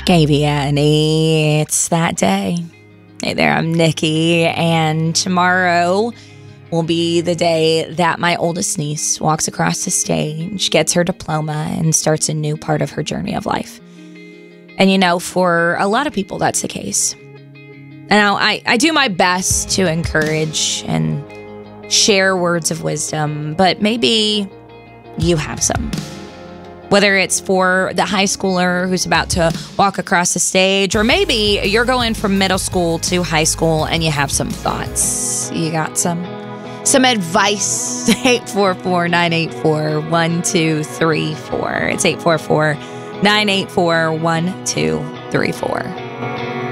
KBN, it's that day. Hey there, I'm Nikki, and tomorrow will be the day that my oldest niece walks across the stage, gets her diploma, and starts a new part of her journey of life. And you know, for a lot of people, that's the case. Now, I do my best to encourage and share words of wisdom, but maybe you have some. Whether it's for the high schooler who's about to walk across the stage, or maybe you're going from middle school to high school and you have some thoughts. You got some advice. 844-984-1234. It's 844-984-1234.